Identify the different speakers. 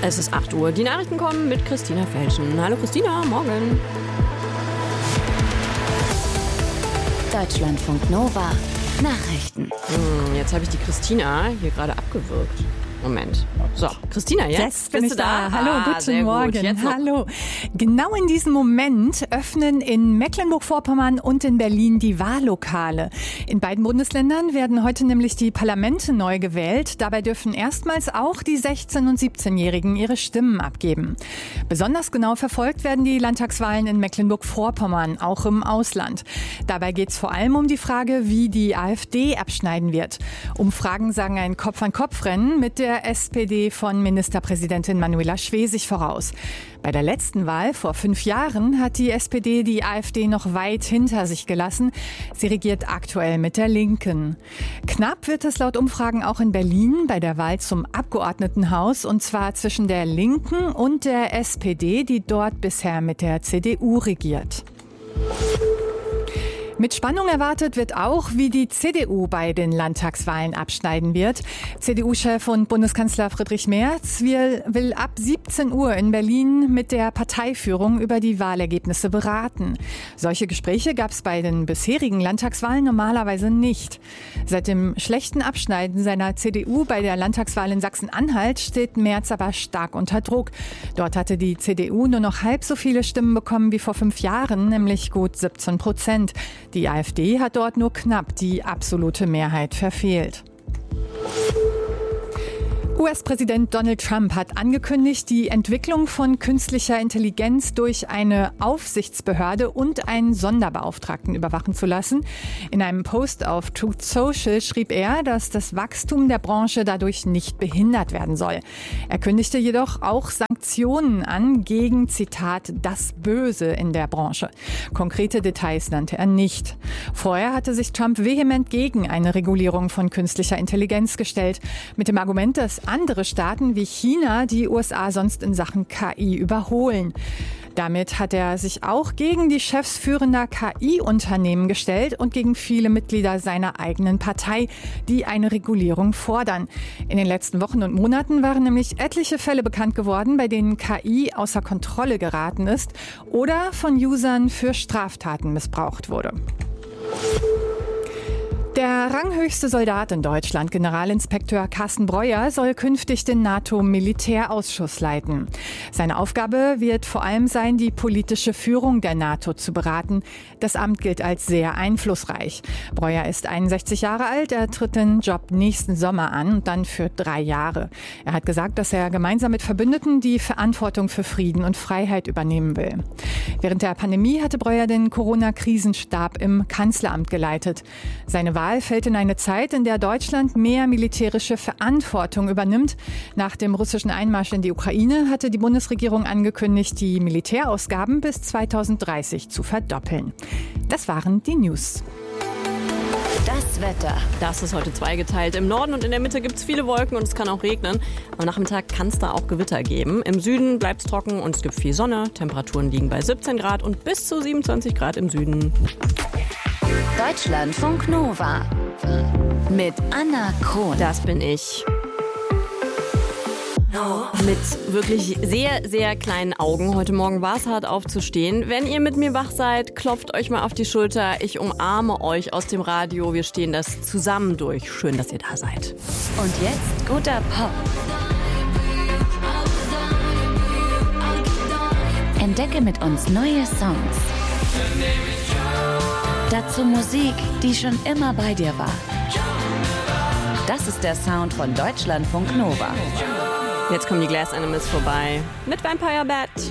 Speaker 1: Es ist 8 Uhr. Die Nachrichten kommen mit Christina Felschen. Hallo Christina, morgen.
Speaker 2: Deutschlandfunk Nova. Nachrichten.
Speaker 1: Jetzt habe ich die Christina hier gerade abgewürgt. Moment. So, Christina, jetzt
Speaker 3: bin ich da. Hallo, guten Morgen.
Speaker 1: Gut.
Speaker 3: Hallo. Genau in diesem Moment öffnen in Mecklenburg-Vorpommern und in Berlin die Wahllokale. In beiden Bundesländern werden heute nämlich die Parlamente neu gewählt. Dabei dürfen erstmals auch die 16- und 17-Jährigen ihre Stimmen abgeben. Besonders genau verfolgt werden die Landtagswahlen in Mecklenburg-Vorpommern, auch im Ausland. Dabei geht es vor allem um die Frage, wie die AfD abschneiden wird. Umfragen sagen ein Kopf-an-Kopf-Rennen mit der SPD von Ministerpräsidentin Manuela Schwesig voraus. Bei der letzten Wahl vor 5 Jahren hat die SPD die AfD noch weit hinter sich gelassen. Sie regiert aktuell mit der Linken. Knapp wird es laut Umfragen auch in Berlin bei der Wahl zum Abgeordnetenhaus, und zwar zwischen der Linken und der SPD, die dort bisher mit der CDU regiert. Mit Spannung erwartet wird auch, wie die CDU bei den Landtagswahlen abschneiden wird. CDU-Chef und Bundeskanzler Friedrich Merz will ab 17 Uhr in Berlin mit der Parteiführung über die Wahlergebnisse beraten. Solche Gespräche gab es bei den bisherigen Landtagswahlen normalerweise nicht. Seit dem schlechten Abschneiden seiner CDU bei der Landtagswahl in Sachsen-Anhalt steht Merz aber stark unter Druck. Dort hatte die CDU nur noch halb so viele Stimmen bekommen wie vor 5 Jahren, nämlich gut 17%. Die AfD hat dort nur knapp die absolute Mehrheit verfehlt. US-Präsident Donald Trump hat angekündigt, die Entwicklung von künstlicher Intelligenz durch eine Aufsichtsbehörde und einen Sonderbeauftragten überwachen zu lassen. In einem Post auf Truth Social schrieb er, dass das Wachstum der Branche dadurch nicht behindert werden soll. Er kündigte jedoch auch Sanktionen an gegen, Zitat, das Böse in der Branche. Konkrete Details nannte er nicht. Vorher hatte sich Trump vehement gegen eine Regulierung von künstlicher Intelligenz gestellt, mit dem Argument, dass andere Staaten wie China die USA sonst in Sachen KI überholen. Damit hat er sich auch gegen die Chefs führender KI-Unternehmen gestellt und gegen viele Mitglieder seiner eigenen Partei, die eine Regulierung fordern. In den letzten Wochen und Monaten waren nämlich etliche Fälle bekannt geworden, bei denen KI außer Kontrolle geraten ist oder von Usern für Straftaten missbraucht wurde. Der ranghöchste Soldat in Deutschland, Generalinspekteur Carsten Breuer, soll künftig den NATO-Militärausschuss leiten. Seine Aufgabe wird vor allem sein, die politische Führung der NATO zu beraten. Das Amt gilt als sehr einflussreich. Breuer ist 61 Jahre alt, er tritt den Job nächsten Sommer an und dann für 3 Jahre. Er hat gesagt, dass er gemeinsam mit Verbündeten die Verantwortung für Frieden und Freiheit übernehmen will. Während der Pandemie hatte Breuer den Corona-Krisenstab im Kanzleramt geleitet. Seine Wahl fällt in eine Zeit, in der Deutschland mehr militärische Verantwortung übernimmt. Nach dem russischen Einmarsch in die Ukraine hatte die Bundesregierung angekündigt, die Militärausgaben bis 2030 zu verdoppeln. Das waren die News.
Speaker 2: Das Wetter.
Speaker 1: Das ist heute zweigeteilt. Im Norden und in der Mitte gibt es viele Wolken und es kann auch regnen. Am Nachmittag kann es da auch Gewitter geben. Im Süden bleibt es trocken und es gibt viel Sonne. Temperaturen liegen bei 17 Grad und bis zu 27 Grad im Süden.
Speaker 2: Deutschlandfunk Nova mit Anna Krohn.
Speaker 1: Das bin ich. Mit wirklich sehr, sehr kleinen Augen. Heute Morgen war es hart aufzustehen. Wenn ihr mit mir wach seid, klopft euch mal auf die Schulter. Ich umarme euch aus dem Radio. Wir stehen das zusammen durch. Schön, dass ihr da seid.
Speaker 2: Und jetzt guter Pop. Entdecke mit uns neue Songs. Dazu Musik, die schon immer bei dir war. Das ist der Sound von Deutschlandfunk Nova.
Speaker 1: Jetzt kommen die Glass Animals vorbei mit Vampire Bat.